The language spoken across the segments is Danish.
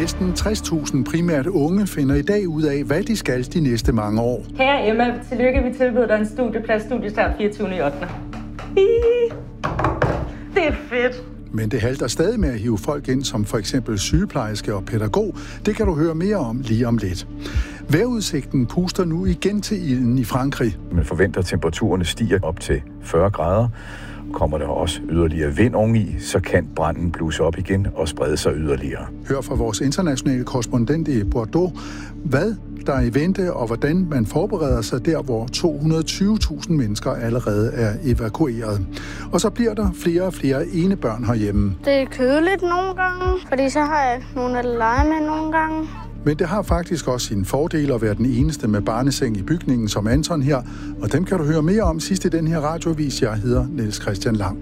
Næsten 60.000 primært unge finder i dag ud af, hvad de skal de næste mange år. Kære Emma, tillykke, vi tilbyder dig en studiestart 24.8. Det er fedt. Men det halter stadig med at hive folk ind, som for eksempel sygeplejerske og pædagog. Det kan du høre mere om lige om lidt. Vejrudsigten puster nu igen til ilden i Frankrig. Man forventer, at temperaturerne stiger op til 40 grader. Kommer der også yderligere vind oveni, så kan branden blusse op igen og sprede sig yderligere. Hør fra vores internationale korrespondent i Bordeaux, hvad der er i vente, og hvordan man forbereder sig der, hvor 220.000 mennesker allerede er evakueret. Og så bliver der flere og flere enebørn herhjemme. Det er kedeligt nogle gange, fordi så har jeg nogen at lege med nogle gange. Men det har faktisk også sine fordele at være den eneste med barneseng i bygningen som Anton her, og dem kan du høre mere om sidst i den her radioavis. Jeg hedder Niels Christian Lang.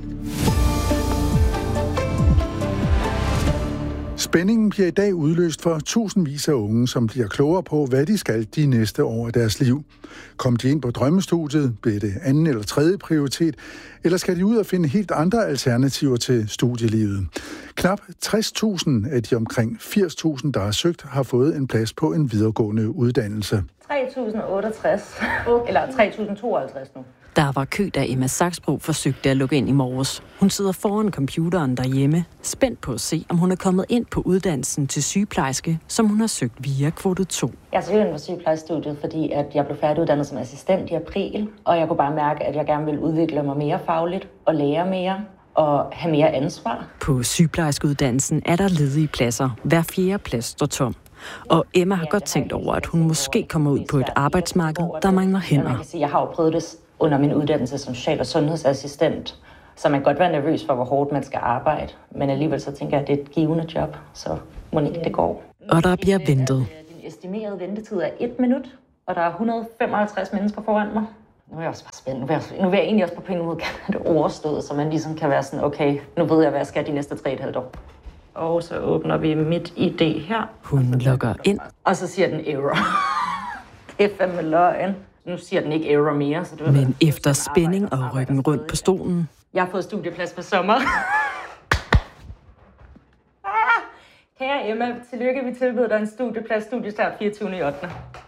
Spændingen bliver i dag udløst for tusindvis af unge, som bliver klogere på, hvad de skal de næste år af deres liv. Kom de ind på drømmestudiet, bliver det anden eller tredje prioritet, eller skal de ud og finde helt andre alternativer til studielivet? Knap 60.000 af de omkring 80.000, der har søgt, har fået en plads på en videregående uddannelse. 3.068, eller 3.052 nu. Der var kø, da Emma Saxbro forsøgte at logge ind i morges. Hun sidder foran computeren derhjemme, spændt på at se, om hun er kommet ind på uddannelsen til sygeplejerske, som hun har søgt via kvote 2. Jeg søgte ind på sygeplejestudiet, fordi at jeg blev færdiguddannet som assistent i april, og jeg kunne bare mærke, at jeg gerne ville udvikle mig mere fagligt og lære mere og have mere ansvar. På sygeplejerskeuddannelsen er der ledige pladser. Hver 4. plads står tom. Og Emma har godt tænkt over, at hun måske kommer ud på et arbejdsmarked, der mangler hænder. Jeg har jo prøvet det under min uddannelse som social- og sundhedsassistent, så man kan godt være nervøs for, hvor hårdt man skal arbejde. Men alligevel så tænker jeg, at det er et givende job, så må ikke det går. Og der bliver ventet. Din estimerede ventetid er 1 minut, og der er 155 mennesker foran mig. Nu er jeg også bare spændt. Nu vil jeg egentlig også på penge ud af det overstået, så man ligesom kan være sådan, okay, nu ved jeg, hvad jeg skal de næste 3,5 år. Og så åbner vi mit ID her. Hun logger ind. Og så siger den error. Det er fandme løgn. Nu siger den ikke error mere. Så det men efter spænding og ryggen rundt på stolen. Jeg har fået studieplads for sommer. Kære Emma, tillykke, vi tilbyder dig en studiestart 24.8.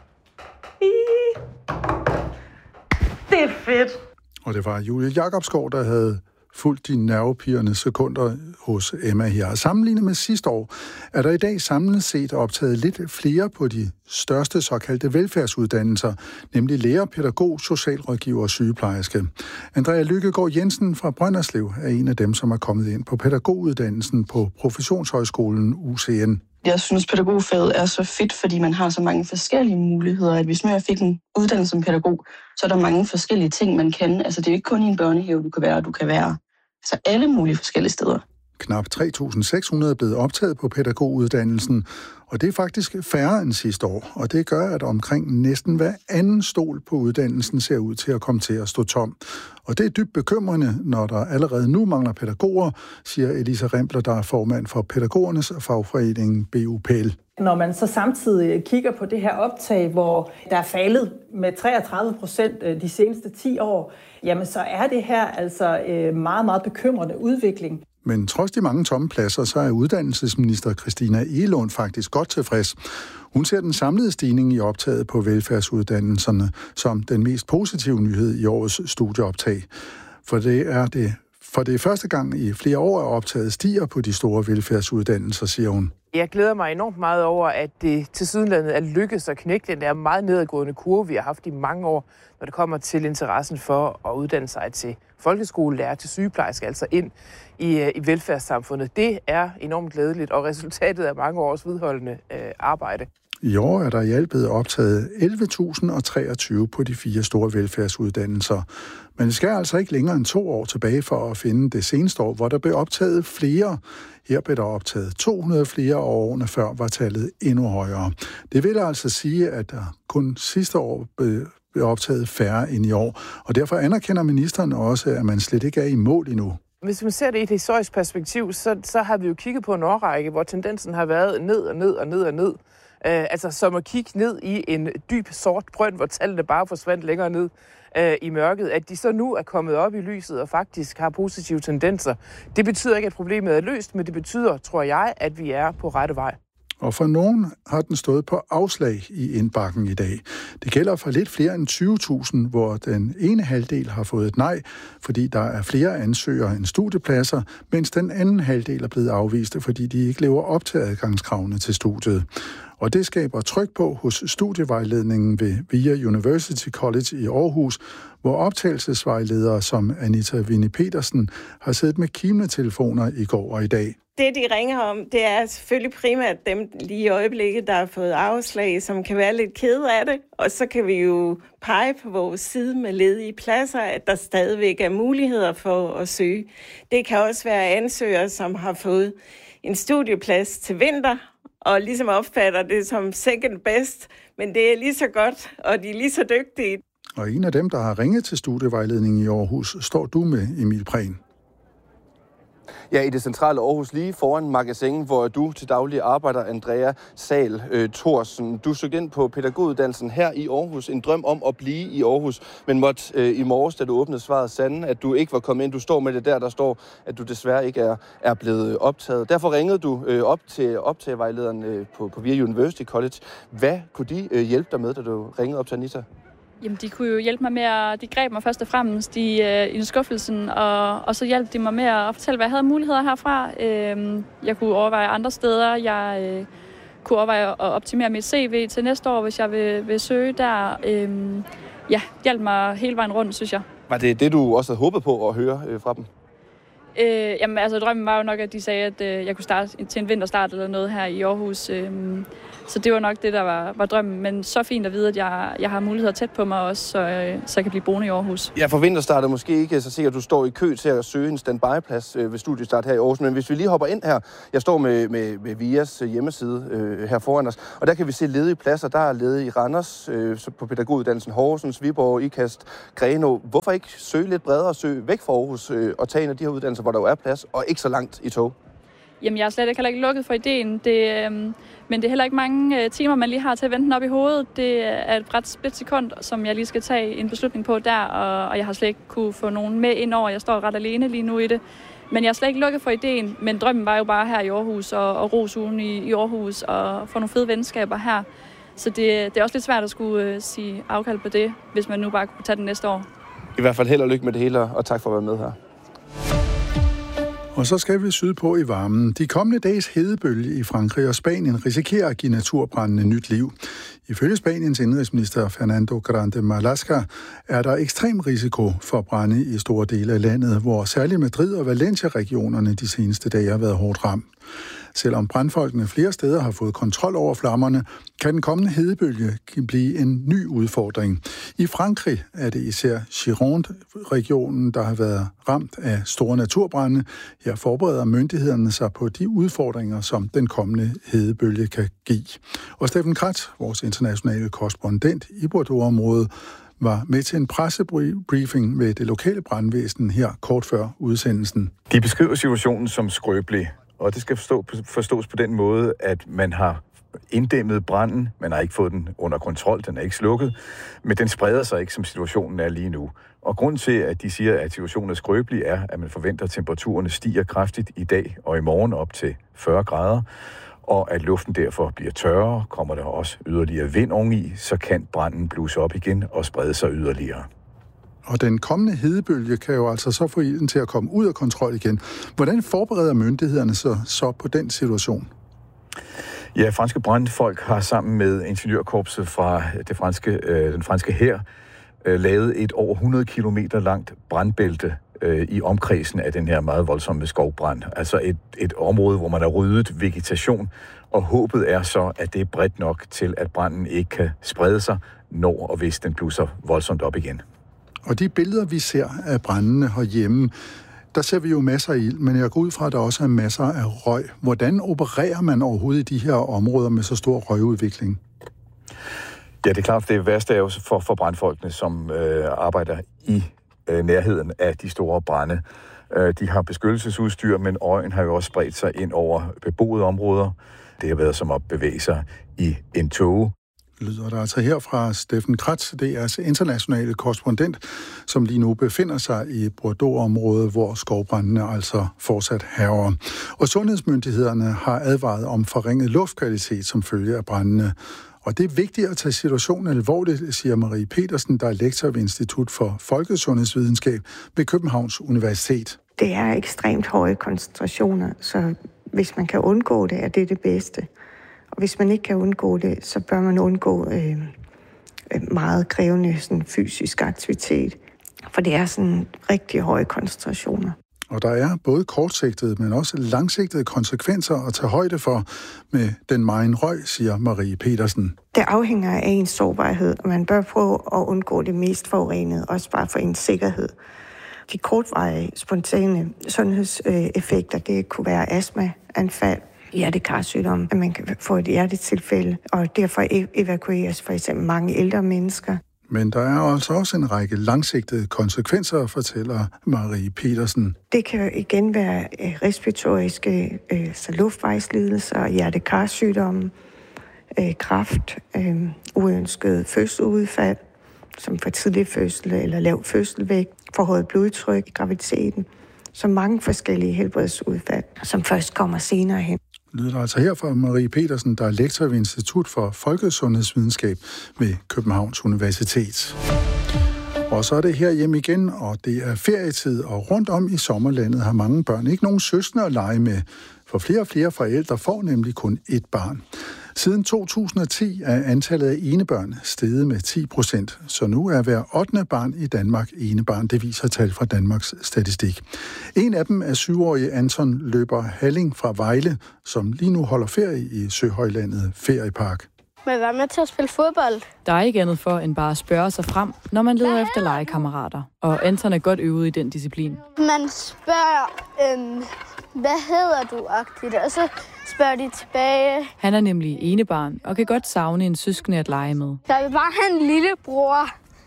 Det er fedt. Og det var Julie Jacobsgaard, der havde fulgt de nervepirrende sekunder hos Emma her. Sammenlignet med sidste år er der i dag samlet set optaget lidt flere på de største såkaldte velfærdsuddannelser, nemlig lærer, pædagog, socialrådgiver og sygeplejerske. Andrea Lykkegaard Jensen fra Brønderslev er en af dem, som er kommet ind på pædagoguddannelsen på Professionshøjskolen UCN. Jeg synes, pædagogfaget er så fedt, fordi man har så mange forskellige muligheder. At hvis nu jeg fik en uddannelse som pædagog, så er der mange forskellige ting, man kan. Altså, det er jo ikke kun i en børnehave, du kan være altså alle mulige forskellige steder. Knap 3.600 er blevet optaget på pædagoguddannelsen, og det er faktisk færre end sidste år. Og det gør, at omkring næsten hver anden stol på uddannelsen ser ud til at komme til at stå tom. Og det er dybt bekymrende, når der allerede nu mangler pædagoger, siger Elisa Rempler, der er formand for pædagogernes fagforening BUPL. Når man så samtidig kigger på det her optag, hvor der er faldet med 33% de seneste 10 år, jamen så er det her altså meget, meget bekymrende udvikling. Men trods de mange tomme pladser, så er uddannelsesminister Christina Egelund faktisk godt tilfreds. Hun ser den samlede stigning i optaget på velfærdsuddannelserne som den mest positive nyhed i årets studieoptag. For det er første gang i flere år, at optaget stiger på de store velfærdsuddannelser, siger hun. Jeg glæder mig enormt meget over, at det tilsyneladende er lykkedes at knække den der meget nedadgående kurve, vi har haft i mange år, når det kommer til interessen for at uddanne sig til folkeskolelærer, til sygeplejerske, altså ind i velfærdssamfundet. Det er enormt glædeligt, og resultatet af mange års vedholdende arbejde. I år er der i alt blevet optaget 11.023 på de 4 store velfærdsuddannelser. Men det skal altså ikke længere end 2 år tilbage for at finde det seneste år, hvor der blev optaget flere. Her blev der optaget 200 flere, og årene før var tallet endnu højere. Det vil altså sige, at der kun sidste år blev optaget færre end i år. Og derfor anerkender ministeren også, at man slet ikke er i mål endnu. Hvis man ser det i et historisk perspektiv, så har vi jo kigget på en årrække, hvor tendensen har været ned og ned og ned og ned. Altså som at kigge ned i en dyb sort brønd, hvor tallene bare forsvandt længere ned i mørket. At de så nu er kommet op i lyset og faktisk har positive tendenser. Det betyder ikke, at problemet er løst, men det betyder, tror jeg, at vi er på rette vej. Og for nogen har den stået på afslag i indbakken i dag. Det gælder for lidt flere end 20.000, hvor den ene halvdel har fået et nej, fordi der er flere ansøgere end studiepladser, mens den anden halvdel er blevet afvist, fordi de ikke lever op til adgangskravene til studiet. Og det skaber tryk på hos studievejledningen ved VIA University College i Aarhus, hvor optagelsesvejledere som Anita Winnie Petersen har siddet med kimletelefoner i går og i dag. Det, de ringer om, det er selvfølgelig primært dem lige i øjeblikket, der har fået afslag, som kan være lidt kede af det. Og så kan vi jo pege på vores side med ledige pladser, at der stadigvæk er muligheder for at søge. Det kan også være ansøgere, som har fået en studieplads til vinter, og ligesom opfatter det som second best, men det er lige så godt, og de er lige så dygtige. Og en af dem, der har ringet til studievejledningen i Aarhus, står du med, Emil Prehn. Ja, i det centrale Aarhus, lige foran Magasin, hvor du til daglig arbejder, Andrea Sal Thorsen. Du søgte ind på pædagoguddannelsen her i Aarhus. En drøm om at blive i Aarhus, men måtte i morges, da du åbnede svaret, sande, at du ikke var kommet ind. Du står med det der står, at du desværre ikke er blevet optaget. Derfor ringede du op til optagevejlederen på VIA University College. Hvad kunne de hjælpe dig med, da du ringede op til Anita? Jamen, de kunne jo hjælpe mig med de greb mig først og fremmest i skuffelsen, og så hjalp de mig med at fortælle, hvad jeg havde muligheder herfra. Jeg kunne overveje andre steder. Jeg kunne overveje at optimere mit CV til næste år, hvis jeg vil søge der. Hjalp mig hele vejen rundt, synes jeg. Var det det, du også havde håbet på at høre fra dem? Jamen, altså drømmen var jo nok, at de sagde, at jeg kunne starte til en vinterstart eller noget her i Aarhus. Så det var nok det, der var drømmen. Men så fint at vide, at jeg har muligheder tæt på mig også, så jeg kan blive boende i Aarhus. Ja, for vinterstart er måske ikke så sikkert, at du står i kø til at søge en standby-plads ved studiestart her i Aarhus. Men hvis vi lige hopper ind her, jeg står med VIAs hjemmeside her foran os, og der kan vi se ledige pladser. Der er ledige i Randers, på pædagoguddannelsen Horsens, Viborg, Ikast, Grenaa. Hvorfor ikke søge lidt bredere, søge væk fra Aarhus og tage en af de her uddannelser, hvor der jo er plads, og ikke så langt i tog? Jamen, jeg er slet ikke lukket for ideen. Men det er heller ikke mange timer, man lige har til at vente den op i hovedet. Det er et ret splitsekund, som jeg lige skal tage en beslutning på der, og jeg har slet ikke kunne få nogen med ind over. Jeg står ret alene lige nu i det. Men jeg er slet ikke lukket for ideen. Men drømmen var jo bare her i Aarhus, og ros ugen i Aarhus, og få nogle fede venskaber her. Så det er også lidt svært at skulle sige afkald på det, hvis man nu bare kunne tage den næste år. I hvert fald held og lykke med det hele, og tak for at være med her. Og så skal vi sydpå i varmen. De kommende dages hedebølge i Frankrig og Spanien risikerer at give naturbrændende nyt liv. Ifølge Spaniens indrigsminister Fernando Grande Marlaska er der ekstrem risiko for brande i store dele af landet, hvor særligt Madrid og Valencia-regionerne de seneste dage har været hårdt ramt. Selvom brandfolkene flere steder har fået kontrol over flammerne, kan den kommende hedebølge blive en ny udfordring. I Frankrig er det især Gironde-regionen, der har været ramt af store naturbrande. Her forbereder myndighederne sig på de udfordringer, som den kommende hedebølge kan give. Og Steffen Kratz, vores internationale korrespondent i Bordeaux-området, var med til en pressebriefing med det lokale brandvæsen her kort før udsendelsen. De beskriver situationen som skrøbelig, og det skal forstås på den måde, at man har inddæmmet branden, man har ikke fået den under kontrol, den er ikke slukket, men den spreder sig ikke, som situationen er lige nu. Og grunden til, at de siger, at situationen er skrøbelig, er, at man forventer, at temperaturerne stiger kraftigt i dag og i morgen op til 40 grader, og at luften derfor bliver tørrere, kommer der også yderligere vind oveni, så kan branden bluse op igen og sprede sig yderligere. Og den kommende hedebølge kan jo altså så få ilden til at komme ud af kontrol igen. Hvordan forbereder myndighederne så på den situation? Ja, franske brandfolk har sammen med ingeniørkorpset fra den franske hær lavet et over 100 kilometer langt brandbælte i omkredsen af den her meget voldsomme skovbrand. Altså et område, hvor man har ryddet vegetation, og håbet er så, at det er bredt nok til, at branden ikke kan sprede sig, når og hvis den blusser voldsomt op igen. Og de billeder, vi ser af brændene herhjemme, der ser vi jo masser af ild, men jeg går ud fra, at der også er masser af røg. Hvordan opererer man overhovedet i de her områder med så stor røgudvikling? Ja, det er klart, det værste er jo for brandfolkene, som arbejder i nærheden af de store brande. De har beskyttelsesudstyr, men røgen har jo også spredt sig ind over beboede områder. Det har været som at bevæge sig i en tåge. Lyder der altså her fra Steffen Kratz, DR's internationale korrespondent, som lige nu befinder sig i Bordeaux-området, hvor skovbrændene altså fortsat hærger. Og sundhedsmyndighederne har advaret om forringet luftkvalitet som følge af brændene. Og det er vigtigt at tage situationen alvorligt, siger Marie Petersen, der er lektor ved Institut for Folkesundhedsvidenskab ved Københavns Universitet. Det er ekstremt høje koncentrationer, så hvis man kan undgå det, er det det bedste. Og hvis man ikke kan undgå det, så bør man undgå meget krævende sådan, fysisk aktivitet. For det er sådan rigtig høje koncentrationer. Og der er både kortsigtede, men også langsigtede konsekvenser at tage højde for med den megen røg, siger Marie Petersen. Det afhænger af ens sårbarhed, og man bør prøve at undgå det mest forurenede, også bare for ens sikkerhed. De kortvarige, spontane sundhedseffekter, det kunne være astmaanfald, hjertekarsygdom, at man kan få et hjertetilfælde, og derfor evakueres for eksempel mange ældre mennesker. Men der er altså også en række langsigtede konsekvenser, fortæller Marie Petersen. Det kan igen være respiratoriske, luftvejslidelser, hjertekarsygdomme, kræft, uønsket fødselsudfald, som for tidlig fødsel eller lav fødselvægt, forhøjet blodtryk i graviditeten, så mange forskellige helbredsudfald, som først kommer senere hen. Lyder altså her fra Marie Petersen, der er lektor ved Institut for Folkesundhedsvidenskab ved Københavns Universitet. Og så er det her hjem igen, og det er ferietid, og rundt om i sommerlandet har mange børn ikke nogen søskende at lege med, for flere og flere forældre får nemlig kun ét barn. Siden 2010 er antallet af enebørn steget med 10%, så nu er hver 8. barn i Danmark enebarn, det viser tal fra Danmarks Statistik. En af dem er 7-årige Anton Løber Halling fra Vejle, som lige nu holder ferie i Søhøjlandet Feriepark. Men hvad med til at spille fodbold? Der er ikke andet for end bare at spørge sig frem, når man leder efter legekammerater. Og Anton er godt øvet i den disciplin. Man spørger, hvad hedder du-agtigt, og så spørger de tilbage. Han er nemlig enebarn og kan godt savne en søskende at lege med. Jeg vil bare have en lillebror.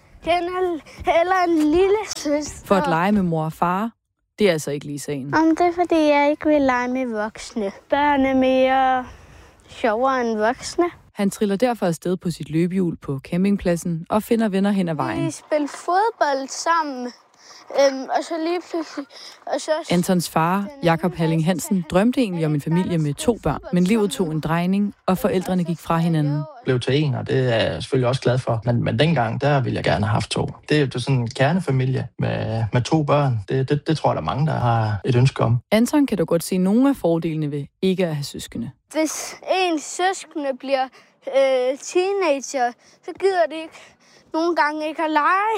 Eller en lille søster. For at lege med mor og far, det er altså ikke lige sagen. Det er fordi, jeg ikke vil lege med voksne. Børn er mere sjovere end voksne. Han triller derfor afsted på sit løbehjul på campingpladsen og finder venner hen ad vejen. Vi spiller fodbold sammen, og så lige pludselig... Antons far, Jakob Halling Hansen, drømte egentlig om en familie med 2 børn, men livet tog en drejning, og forældrene gik fra hinanden. Blev til 1, og det er jeg selvfølgelig også glad for. Men dengang, der ville jeg gerne have haft 2. Det er sådan en kernefamilie med 2 børn. Det tror jeg, der er mange, der har et ønske om. Anton kan dog godt se nogle af fordelene ved ikke at have søskende. Hvis en søskende bliver teenager, så gider de ikke nogle gange ikke at lege.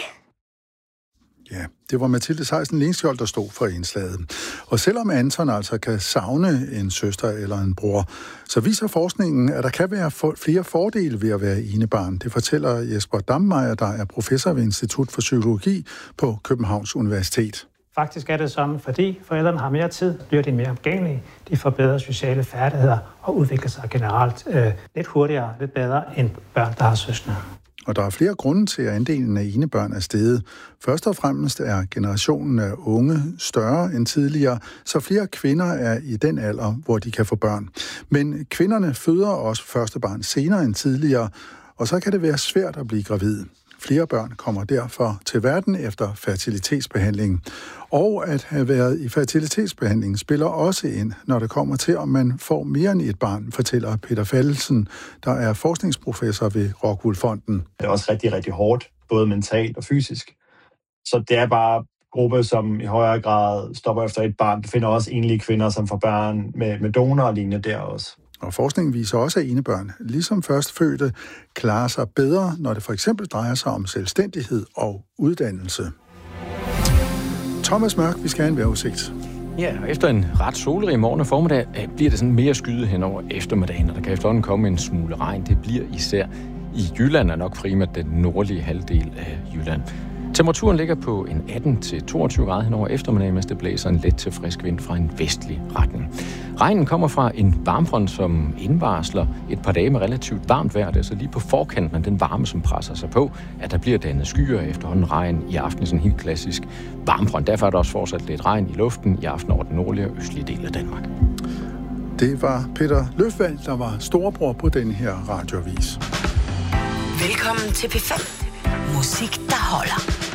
Ja, det var Mathilde Seisen Lenskjold, der stod for indslaget. Og selvom Anton altså kan savne en søster eller en bror, så viser forskningen, at der kan være flere fordele ved at være enebarn. Det fortæller Jesper Dammeyer, der er professor ved Institut for Psykologi på Københavns Universitet. Faktisk er det sådan, fordi forældrene har mere tid, bliver de mere omgængelige, de får bedre sociale færdigheder og udvikler sig generelt lidt hurtigere, lidt bedre end børn, der har søskende. Og der er flere grunde til, at andelen af enebørn er steget. Først og fremmest er generationen af unge større end tidligere, så flere kvinder er i den alder, hvor de kan få børn. Men kvinderne føder også første barn senere end tidligere, og så kan det være svært at blive gravid. Flere børn kommer derfor til verden efter fertilitetsbehandling. Og at have været i fertilitetsbehandling spiller også ind, når det kommer til, om man får mere end et barn, fortæller Peter Fallesen, der er forskningsprofessor ved Rockwool Fonden. Det er også rigtig, rigtig hårdt, både mentalt og fysisk. Så det er bare gruppe, som i højere grad stopper efter et barn. Du finder også enlige kvinder, som får børn med donor og lignende der også. Og forskningen viser også, at enebørn, ligesom førstfødte, klarer sig bedre, når det for eksempel drejer sig om selvstændighed og uddannelse. Thomas Mørk, vi skal have en vejrudsigt. Ja, efter en ret solrig morgen og formiddag bliver det sådan mere skyet hen over eftermiddagen, og der kan efterhånden komme en smule regn. Det bliver især i Jylland, og nok primært den nordlige halvdel af Jylland. Temperaturen ligger på en 18-22 grader hen over eftermiddagen, mens det blæser en let til frisk vind fra en vestlig retning. Regnen kommer fra en varmfront, som indvarsler et par dage med relativt varmt vejr. Det er så lige på forkanten af den varme, som presser sig på, at der bliver dannet skyer efterhånden regn i aften, sådan en helt klassisk varmfront. Derfor er der også fortsat lidt regn i luften i aften over den nordlige og østlige del af Danmark. Det var Peter Løfvald, der var storebror på den her radioavis. Velkommen til P5. Musik, der holder.